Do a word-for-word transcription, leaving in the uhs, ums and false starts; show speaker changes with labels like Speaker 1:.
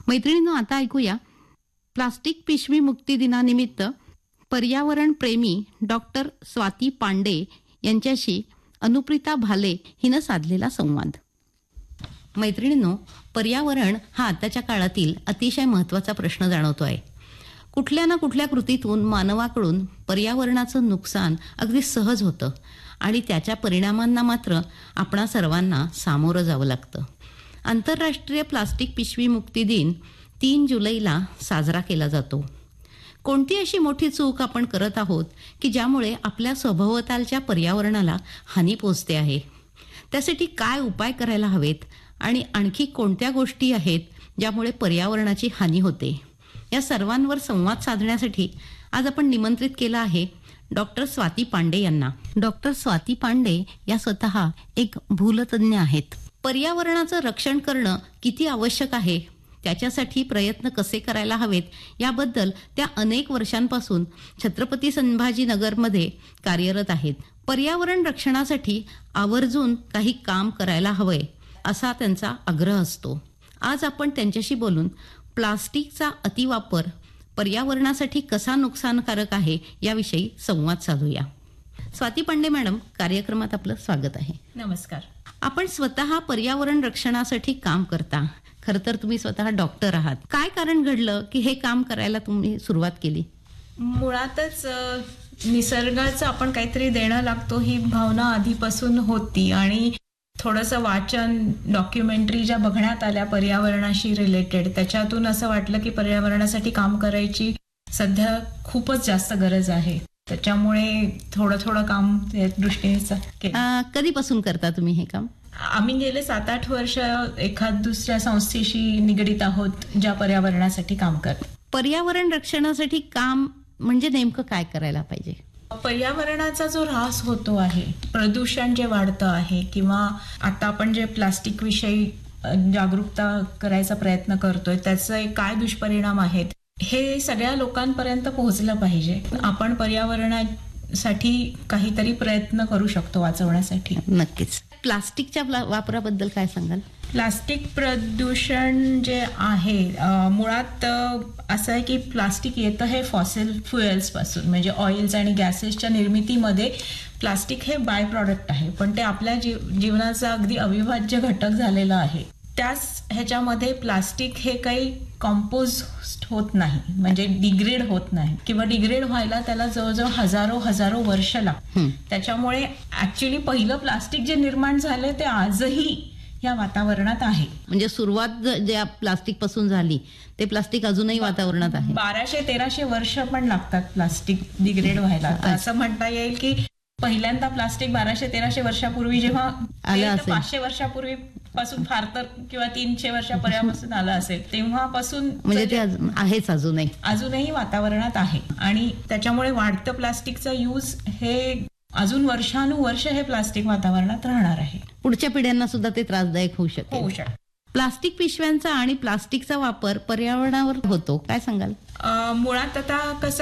Speaker 1: मैत्रिणींनो, आता ऐकूया प्लास्टिक पिशवी मुक्ती दिनानिमित्त पर्यावरण प्रेमी डॉक्टर स्वाती पांडे यांच्याशी अनुप्रिता भाले हिनं साधलेला संवाद. मैत्रिणींनो, पर्यावरण हा आताच्या काळातील अतिशय महत्त्वाचा प्रश्न जाणवतोय. कुठल्या ना कुठल्या कृतीतून मानवाकडून पर्यावरणाचं नुकसान अगदी सहज होतं आणि त्याच्या परिणामांना मात्र आपणा सर्वांना सामोरं जावं लागतं. आंतरराष्ट्रीय प्लास्टिक पिशवी मुक्ती दिन तीन जुलैला साजरा केला जातो. कोणती अशी मोठी चूक आपण करत आहोत की ज्यामुळे आपल्या सभोवतालच्या पर्यावरणाला हानी पोचते आहे? त्यासाठी काय उपाय करायला हवेत आणि आणखी कोणत्या गोष्टी आहेत ज्यामुळे पर्यावरणाची हानी होते? या सर्वांवर संवाद साधण्यासाठी आज आपण निमंत्रित केलं आहे डॉक्टर स्वाती पांडे यांना. डॉक्टर स्वाती पांडे या स्वतः एक भूलतज्ञ आहेत. पर्यावरणाचं रक्षण करणं किती आवश्यक आहे, त्याच्यासाठी प्रयत्न कसे करायला हवेत याबद्दल त्या अनेक वर्षांपासून छत्रपती संभाजीनगरमध्ये कार्यरत आहेत. पर्यावरण रक्षणासाठी आवर्जून काही काम करायला हवंय असा त्यांचा आग्रह असतो. आज आपण त्यांच्याशी बोलून प्लास्टिकचा अतिवापर पर्यावरणासाठी कसा नुकसानकारक आहे याविषयी संवाद साधूया. स्वाती पांडे मॅडम, कार्यक्रमात आपलं स्वागत आहे.
Speaker 2: नमस्कार.
Speaker 1: आपण स्वतः पर्यावरण रक्षणासाठी काम करता. खरं तर तुम्ही स्वतः डॉक्टर आहात. काय कारण घडलं की हे काम करायला तुम्ही सुरुवात केली?
Speaker 2: मुळातच निसर्गाचं आपण काहीतरी देणं लागतो ही भावना आधीपासून होती आणि थोडंसं वाचन, डॉक्युमेंटरी ज्या बघण्यात आल्या पर्यावरणाशी रिलेटेड, त्याच्यातून असं वाटलं की पर्यावरणासाठी काम करायची सध्या खूपच जास्त गरज आहे. त्याच्यामुळे थोडं थोडं काम त्या दृष्टीने केलं.
Speaker 1: कधीपासून करता तुम्ही हे काम?
Speaker 2: आम्ही गेले सात आठ वर्ष एखाद दुसऱ्या संस्थेशी निगडीत आहोत ज्या पर्यावरणासाठी काम करतात.
Speaker 1: पर्यावरण रक्षणासाठी काम म्हणजे नेमकं काय करायला पाहिजे?
Speaker 2: पर्यावरणाचा जो ऱ्हास होतो आहे, प्रदूषण जे वाढतं आहे, किंवा आता आपण जे प्लास्टिक विषयी जागरूकता करायचा प्रयत्न करतोय त्याचे काय दुष्परिणाम आहेत हे सगळ्या लोकांपर्यंत पोहोचलं पाहिजे. आपण पर्यावरणासाठी काहीतरी प्रयत्न करू शकतो वाचवण्यासाठी.
Speaker 1: नक्कीच. प्लास्टिकच्या वापराबद्दल काय सांगाल?
Speaker 2: प्लास्टिक प्रदूषण जे आहे मुळात असं आहे की प्लास्टिक येतं हे फॉसिल फ्युएल्स पासून, म्हणजे ऑइल्स आणि गॅसेसच्या निर्मितीमध्ये प्लास्टिक हे बाय प्रॉडक्ट आहे, पण ते आपल्या जीव जीवनाचा अगदी अविभाज्य घटक झालेला आहे. त्याच ह्याच्यामध्ये प्लास्टिक हे काही कॉम्पोज होत नाही, म्हणजे डिग्रेड होत नाही, किंवा डिग्रेड व्हायला त्याला जवळजवळ हजारो हजारो वर्ष लागतात. त्याच्यामुळे ऍक्च्युली पहिलं प्लास्टिक जे निर्माण झालं ते आजही या वातावरणात आहे.
Speaker 1: म्हणजे सुरुवात ज्या प्लास्टिक पासून झाली ते प्लास्टिक अजूनही वातावरणात आहे.
Speaker 2: बाराशे तेराशे वर्ष पण लागतात प्लास्टिक डिग्रेड व्हायला. असं म्हणता येईल की पहिल्यांदा प्लास्टिक बाराशे तेराशे वर्षापूर्वी जेव्हा आलं, पाचशे वर्षापूर्वी पासून फार तर किंवा तीनशे वर्षापर्यंत आलं असेल तेव्हापासून
Speaker 1: म्हणजे ते आहेच, अजूनही
Speaker 2: अजूनही वातावरणात आहे. आणि त्याच्यामुळे वाढतं प्लास्टिकचा यूज हे अजून वर्षानुवर्ष हे प्लास्टिक वातावरणात राहणार आहे.
Speaker 1: पुढच्या पिढ्यांना सुद्धा ते त्रासदायक होऊ शकते.
Speaker 2: होऊ शकते.
Speaker 1: प्लास्टिक पिशव्यांचा आणि प्लास्टिकचा वापर पर्यावरणावर होतो, काय सांगाल?
Speaker 2: मुळात आता कसं